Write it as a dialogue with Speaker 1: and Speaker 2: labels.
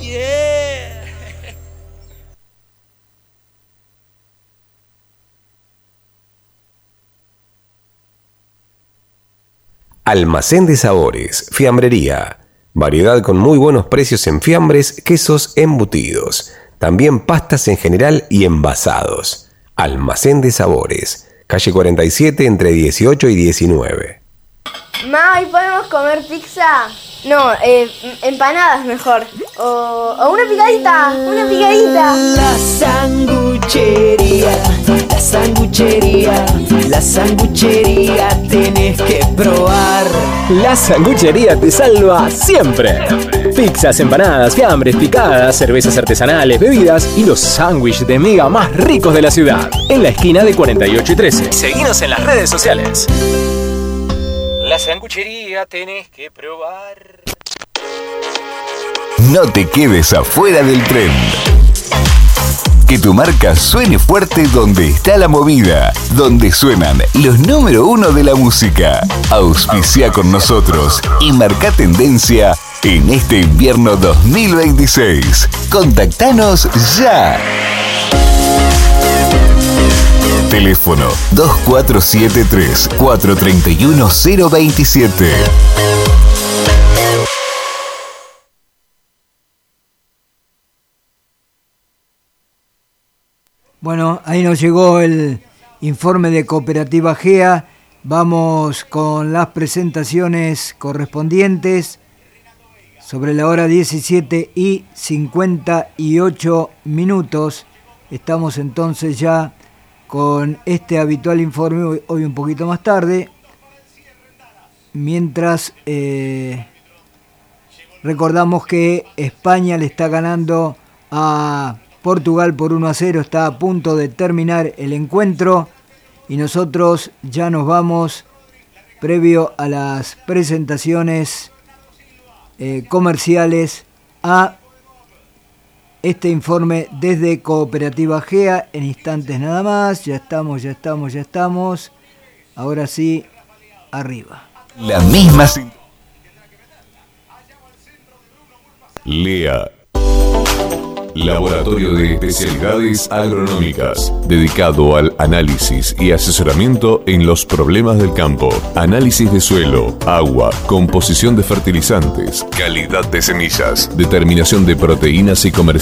Speaker 1: Yeah.
Speaker 2: Almacén de Sabores, Fiambrería. Variedad con muy buenos precios en fiambres, quesos, embutidos. También pastas en general y envasados. Almacén de Sabores, calle 47 entre 18 y 19.
Speaker 3: Ma, ¿hoy podemos comer pizza? No, empanadas mejor. O una picadita, una picadita.
Speaker 4: La sanguchería, la sanguchería, la sanguchería tenés que probar.
Speaker 5: La sanguchería te salva siempre. Pizzas, empanadas, fiambres, picadas, cervezas artesanales, bebidas y los sándwiches de miga más ricos de la ciudad. En la esquina de 48 y 13. Seguinos en las redes sociales. La sanguchería tenés que probar.
Speaker 6: No te quedes afuera del tren. Que tu marca suene fuerte donde está la movida, donde suenan los número uno de la música. Auspicia con nosotros y marca tendencia en este invierno 2026. Contactanos ya. Teléfono 2473 431 027.
Speaker 7: Bueno, ahí nos llegó el informe de Cooperativa GEA. Vamos con las presentaciones correspondientes sobre la hora 17:58. Estamos entonces ya con este habitual informe, hoy un poquito más tarde, mientras recordamos que España le está ganando a Portugal por 1-0, está a punto de terminar el encuentro y nosotros ya nos vamos previo a las presentaciones comerciales a este informe desde Cooperativa GEA. En instantes nada más, ya estamos. Ahora sí, arriba.
Speaker 6: La misma Lea. Laboratorio de Especialidades Agronómicas, dedicado al análisis y asesoramiento en los problemas del campo. Análisis de suelo, agua, composición de fertilizantes, calidad de semillas, determinación de proteínas y comercialización